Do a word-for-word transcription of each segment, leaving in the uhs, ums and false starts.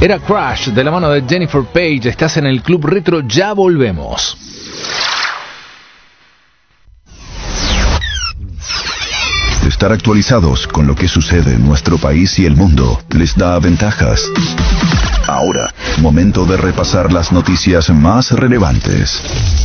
Era Crash de la mano de Jennifer Page. Estás en el Club Retro, ya volvemos. Estar actualizados con lo que sucede en nuestro país y el mundo les da ventajas. Ahora, momento de repasar las noticias más relevantes.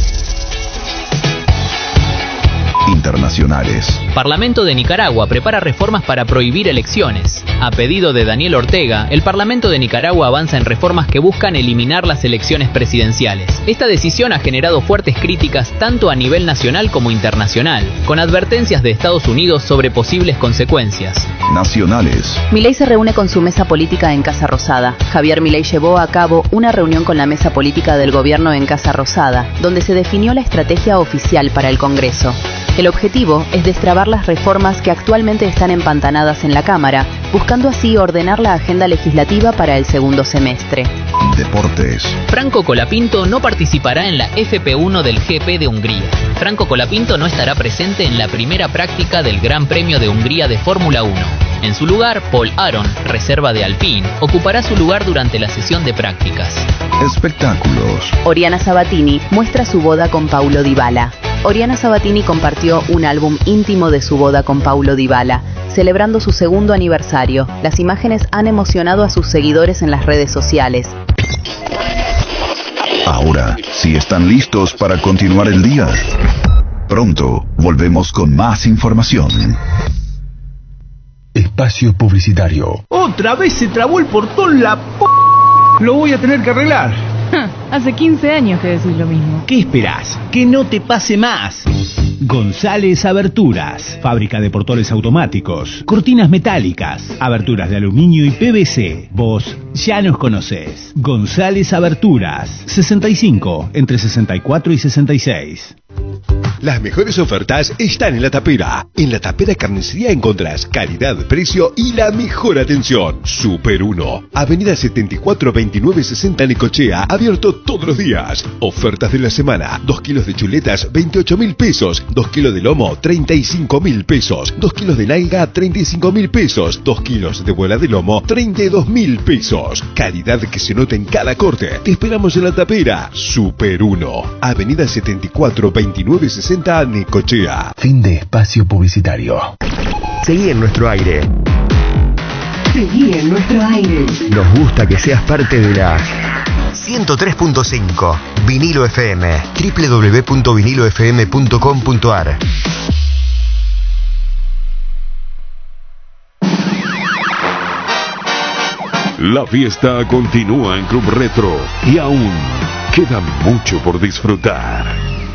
Internacionales. Parlamento de Nicaragua prepara reformas para prohibir elecciones. A pedido de Daniel Ortega, el Parlamento de Nicaragua avanza en reformas que buscan eliminar las elecciones presidenciales. Esta decisión ha generado fuertes críticas tanto a nivel nacional como internacional, con advertencias de Estados Unidos sobre posibles consecuencias. Nacionales. Milei se reúne con su mesa política en Casa Rosada. Javier Milei llevó a cabo una reunión con la mesa política del gobierno en Casa Rosada, donde se definió la estrategia oficial para el Congreso. El objetivo es destrabar las reformas que actualmente están empantanadas en la Cámara, buscando así ordenar la agenda legislativa para el segundo semestre. Deportes. Franco Colapinto no participará en la F P uno del G P de Hungría. Franco Colapinto no estará presente en la primera práctica del Gran Premio de Hungría de Fórmula uno. En su lugar, Paul Aron, reserva de Alpine, ocupará su lugar durante la sesión de prácticas. Espectáculos. Oriana Sabatini muestra su boda con Paulo Dybala. Oriana Sabatini compartió un álbum íntimo de su boda con Paulo Dybala, celebrando su segundo aniversario. Las imágenes han emocionado a sus seguidores en las redes sociales. Ahora, si están listos para continuar el día, pronto volvemos con más información. Espacio publicitario. Otra vez se trabó el portón, la p... Lo voy a tener que arreglar. Hace quince años que decís lo mismo. ¿Qué esperás? Que no te pase más. González Aberturas, fábrica de portones automáticos, cortinas metálicas, aberturas de aluminio y P V C. Vos ya nos conocés. González Aberturas, sesenta y cinco, entre sesenta y cuatro y sesenta y seis. Las mejores ofertas están en La Tapera. En La Tapera Carnicería encontrás calidad, precio y la mejor atención. Super uno, Avenida setenta y cuatro, veintinueve sesenta Necochea, abierto todos los días. Ofertas de la semana: dos kilos de chuletas, veintiocho mil pesos. dos kilos de lomo, treinta y cinco mil pesos. dos kilos de nalga, treinta y cinco mil pesos. dos kilos de bola de lomo, treinta y dos mil pesos. Calidad que se nota en cada corte. Te esperamos en La Tapera. Super uno, Avenida setenta y cuatro, veintinueve sesenta Necochea. Fin de espacio publicitario. Seguí en nuestro aire. Seguí en nuestro aire. Nos gusta que seas parte de la ciento tres punto cinco Vinilo F M. doble u doble u doble u punto vinilo f m punto com punto a r. La fiesta continúa en Club Retro y aún queda mucho por disfrutar.